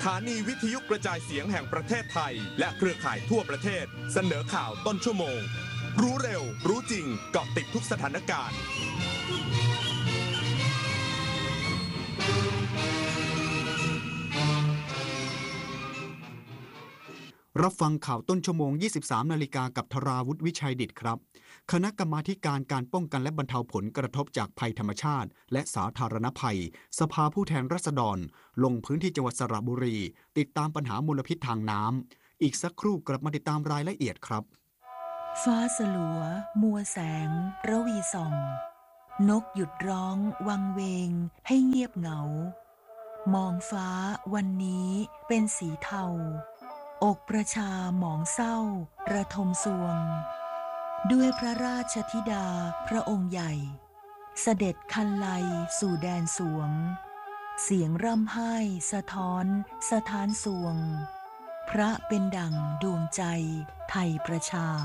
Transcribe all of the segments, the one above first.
ถานีวิทยุกระจายเสียงแห่งประเทศไทยและเครือข่ายทั่วประเทศเสนอข่าวต้นชั่วโมงรู้เร็วรู้จริงเกาะติดทุกสถานการณ์รับฟังข่าวต้นชั่วโมง 23 นาฬิกากับธราวุฒิวิชัยดิษฐ์ครับคณะกรรมาธิการการป้องกันและบรรเทาผลกระทบจากภัยธรรมชาติและสาธารณภัยสภาผู้แทนราษฎรลงพื้นที่จังหวัดสระบุรีติดตามปัญหามลพิษทางน้ำอีกสักครู่กลับมาติดตามรายละเอียดครับฟ้าสลัวมัวแสงระวีส่องนกหยุดร้องวังเวงให้เงียบเหงามองฟ้าวันนี้เป็นสีเทาอกประชาหมองเศร้าระทมสวงด้วยพระราชธิดาพระองค์ใหญ่เสด็จคันไลสู่แดนสวงเสียงร่ำไห้สะท้อนสถานสวงพระเป็นดั่งดวงใจไทยประชา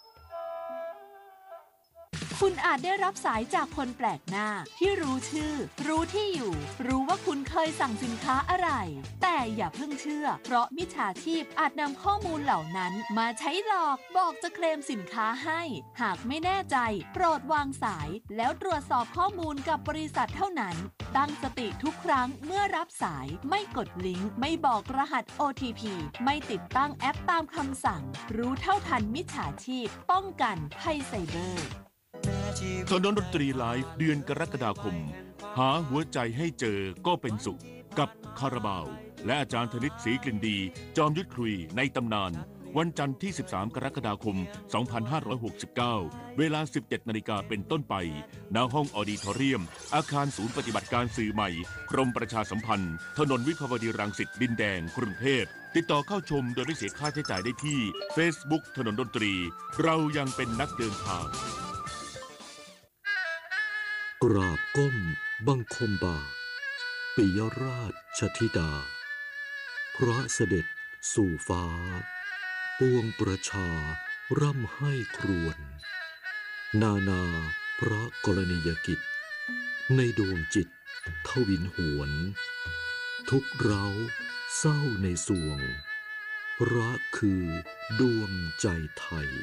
คุณอาจได้รับสายจากคนแปลกหน้าที่รู้ชื่อรู้ที่อยู่รู้ว่าคุณเคยสั่งสินค้าอะไรแต่อย่าเพิ่งเชื่อเพราะมิจฉาชีพอาจนำข้อมูลเหล่านั้นมาใช้หลอกบอกจะเคลมสินค้าให้หากไม่แน่ใจโปรดวางสายแล้วตรวจสอบข้อมูลกับบริษัทเท่านั้นตั้งสติทุกครั้งเมื่อรับสายไม่กดลิงก์ไม่บอกรหัส OTP ไม่ติดตั้งแอปตามคำสั่งรู้เท่าทันมิจฉาชีพป้องกันภัยไซเบอร์ถนนดนตรีไลฟ์เดือนกรกฎาคมหาหัวใจให้เจอก็เป็นสุขกับคาราบาวและอาจารย์ธนิตศรีกลิ่นดีจอมยุทธคุยในตำนานวันจันทร์ที่13กรกฎาคม2569เวลา 17:00 น.เป็นต้นไปณห้องออดิทอเรียมอาคารศูนย์ปฏิบัติการสื่อใหม่กรมประชาสัมพันธ์ถนนวิภาวดีรังสิตดินแดงกรุงเทพติดต่อเข้าชมโดยไม่เสียค่าใช้จ่ายได้ที่ Facebook ถนนดนตรีเรายังเป็นนักเดินทางกราบก้มบังคมบาทปิยราชธิดาพระเสด็จสู่ฟ้าปวงประชาร่ำให้ครวญนาพระกรณียกิจในดวงจิตทวินหวนทุกเร้าเศร้าในสวงพระคือดวงใจไทย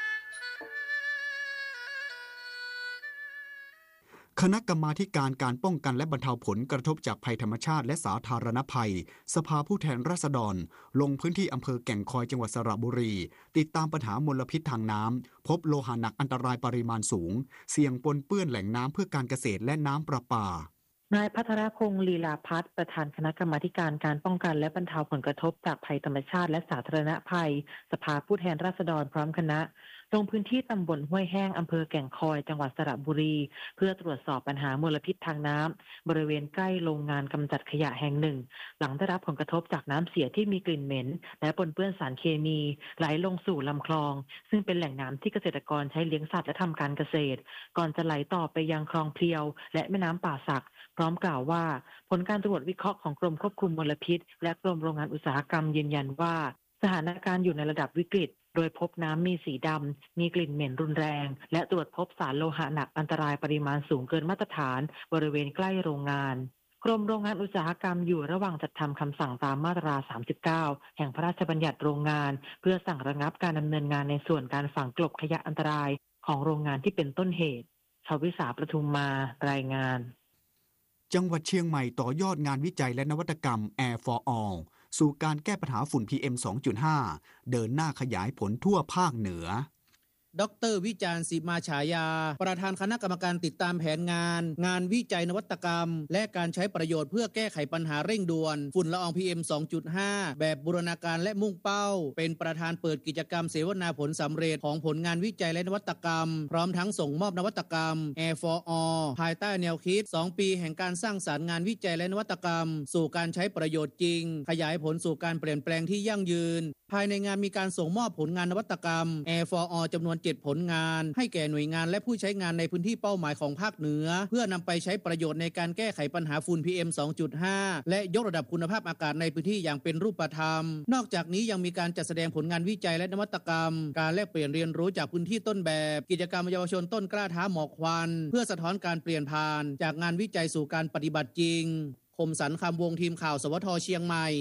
คณะกรรมาธิการการป้องกันและบรรเทาผลกระทบจากภัยธรรมชาติและสาธารณภัยสภาผู้แทนราษฎรลงพื้นที่อำเภอแก่งคอยจังหวัดสระบุรีติดตามปัญหามลพิษทางน้ำพบโลหะหนักอันตรายปริมาณสูงเสี่ยงปนเปื้อนแหล่งน้ำเพื่อการเกษตรและน้ำประปานายภัทรพงษ์ลีลาพัฒน์ประธานคณะกรรมาธิการการป้องกันและบรรเทาผลกระทบจากภัยธรรมชาติและสาธารณภัยสภาผู้แทนราษฎรพร้อมคณะลงพื้นที่ตำบลห้วยแห้งอำเภอแก่งคอยจังหวัดสระบุรีเพื่อตรวจสอบปัญหามลพิษทางน้ำบริเวณใกล้โรงงานกำจัดขยะแห่งหนึ่งหลังได้รับผลกระทบจากน้ำเสียที่มีกลิ่นเหม็นและปนเปื้อนสารเคมีไหลลงสู่ลำคลองซึ่งเป็นแหล่งน้ำที่เกษตรกรใช้เลี้ยงสัตว์และทำการเกษตรก่อนจะไหลต่อไปยังคลองเพลียวและแม่น้ำป่าสักพร้อมกล่าวว่าผลการตรวจวิเคราะห์ของกรมควบคุมมลพิษและกรมโรงงานอุตสาหกรรมยืนยันว่าสถานการณ์อยู่ในระดับวิกฤตโดยพบน้ำมีสีดำมีกลิ่นเหม็นรุนแรงและตรวจพบสารโลหะหนักอันตรายปริมาณสูงเกินมาตรฐานบริเวณใกล้โรงงานกรมโรงงานอุตสาหกรรมอยู่ระหว่างจัดทำคำสั่งตามมาตรา39แห่งพระราชบัญญัติโรงงานเพื่อสั่งระงับการดำเนินงานในส่วนการฝังกลบขยะอันตรายของโรงงานที่เป็นต้นเหตุชวิสาประทุมมารายงานจังหวัดเชียงใหม่ต่อยอดงานวิจัยและนวัตกรรม Air for All สู่การแก้ปัญหาฝุ่น PM 2.5 เดินหน้าขยายผลทั่วภาคเหนือดร.วิจารณ์ศิมาฉายาประธานคณะกรรมการติดตามแผนงานวิจัยนวัตกรรมและการใช้ประโยชน์เพื่อแก้ไขปัญหาเร่งด่วนฝุ่นละออง PM 2.5 แบบบูรณาการและมุ่งเป้าเป็นประธานเปิดกิจกรรมเสวนาผลสำเร็จของผลงานวิจัยและนวัตกรรมพร้อมทั้งส่งมอบนวัตกรรม Air for All ภายใต้แนวคิด2ปีแห่งการสร้างสรรค์งานวิจัยและนวัตกรรมสู่การใช้ประโยชน์จริงขยายผลสู่การเปลี่ยนแปลงที่ยั่งยืนภายในงานมีการส่งมอบผลงานนวัตกรรม Air for All จำนวน7ผลงานให้แก่หน่วยงานและผู้ใช้งานในพื้นที่เป้าหมายของภาคเหนือเพื่อนำไปใช้ประโยชน์ในการแก้ไขปัญหาฝุ่น PM 2.5 และยกระดับคุณภาพอากาศในพื้นที่อย่างเป็นรูปธรรมนอกจากนี้ยังมีการจัดแสดงผลงานวิจัยและนวัตกรรมการแลกเปลี่ยนเรียนรู้จากพื้นที่ต้นแบบกิจกรรมเยาวชนต้นกล้าท้าหมอกควันเพื่อสะท้อนการเปลี่ยนผ่านจากงานวิจัยสู่การปฏิบัติจริงคมสันต์คำวงทีมข่าวสวทเชียงใหม่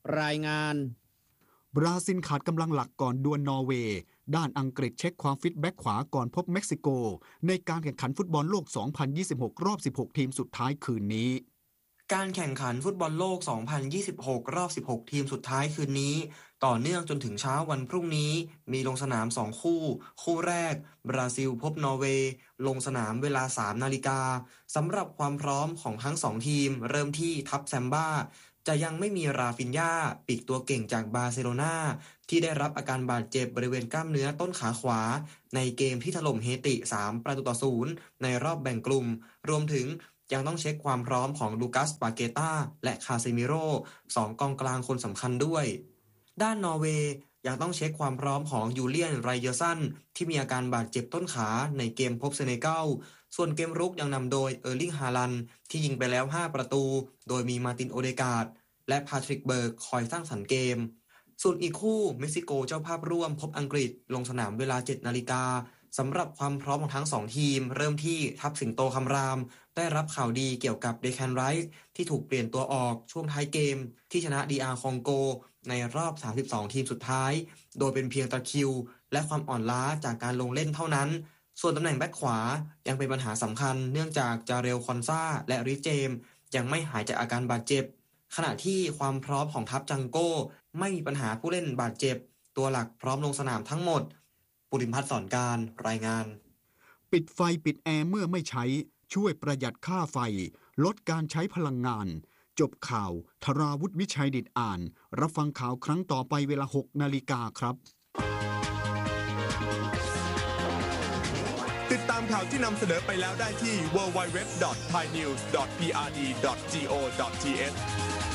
รายงานบราซิลขาดกำลังหลักก่อนดวลนอร์เวย์ด้านอังกฤษเช็คความฟิตแบ็กขวาก่อนพบเม็กซิโกในการแข่งขันฟุตบอลโลก 2026 รอบ 16 ทีมสุดท้ายคืนนี้การแข่งขันฟุตบอลโลก 2026 รอบ 16 ทีมสุดท้ายคืนนี้ต่อเนื่องจนถึงเช้าวันพรุ่งนี้มีลงสนาม2คู่คู่แรกบราซิลพบนอร์เวย์ลงสนามเวลา 3 นาฬิกาสำหรับความพร้อมของทั้ง2ทีมเริ่มที่ทัพแซมบ้าจะยังไม่มีราฟินญ่าปีกตัวเก่งจากบาร์เซโลนาที่ได้รับอาการบาดเจ็บบริเวณกล้ามเนื้อต้นขาขวาในเกมที่ถล่มเฮติ 3-0 ในรอบแบ่งกลุ่มรวมถึงยังต้องเช็คความพร้อมของลูกัส ปาเกตาและคาเซมิโร่2กองกลางคนสำคัญด้วยด้านนอร์เวย์ยังต้องเช็คความพร้อมของยูเลียน ไรเยอร์สันที่มีอาการบาดเจ็บต้นขาในเกมพบเซเนกัลส่วนเกมรุกยังนำโดยเออร์ลิง ฮาลันด์ที่ยิงไปแล้ว5ประตูโดยมีมาร์ติน โอเดการ์ดและพาทริก เบิร์กคอยสร้างสรรค์เกมส่วนอีกคู่เม็กซิโกเจ้าภาพร่วมพบอังกฤษลงสนามเวลา 7 นาฬิกาสำหรับความพร้อมของทั้ง2ทีมเริ่มที่ทัพสิงโตคำรามได้รับข่าวดีเกี่ยวกับเดแคนไรส์ที่ถูกเปลี่ยนตัวออกช่วงท้ายเกมที่ชนะ DR คองโกในรอบ 32 ทีมสุดท้ายโดยเป็นเพียงตะคริวและความอ่อนล้าจากการลงเล่นเท่านั้นส่วนตำแหน่งแบ็คขวายังเป็นปัญหาสำคัญเนื่องจากจาเรล คอนซาและริช เจมส์ยังไม่หายจากอาการบาดเจ็บขณะที่ความพร้อมของทัพจังโก้ไม่มีปัญหาผู้เล่นบาดเจ็บตัวหลักพร้อมลงสนามทั้งหมดปุริมพัฒน์ สอนการรายงานปิดไฟปิดแอร์เมื่อไม่ใช้ช่วยประหยัดค่าไฟลดการใช้พลังงานจบข่าวธราวุฒิวิชัยดิษฐ์อ่านรับฟังข่าวครั้งต่อไปเวลา 6 นาฬิกาครับติดตามข่าวที่นำเสนอไปแล้วได้ที่ www.thainews.prd.go.th